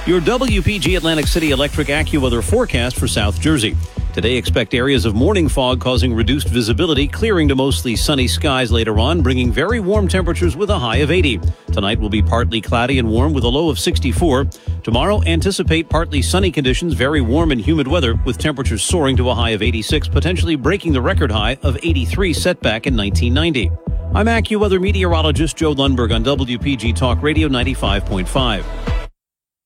Your WPG Atlantic City Electric AccuWeather forecast for South Jersey. Today, expect areas of morning fog causing reduced visibility, clearing to mostly sunny skies later on, bringing very warm temperatures with a high of 80. Tonight will be partly cloudy and warm with a low of 64. Tomorrow, anticipate partly sunny conditions, very warm and humid weather, with temperatures soaring to a high of 86, potentially breaking the record high of 83 set back in 1990. I'm AccuWeather meteorologist Joe Lundberg on WPG Talk Radio 95.5.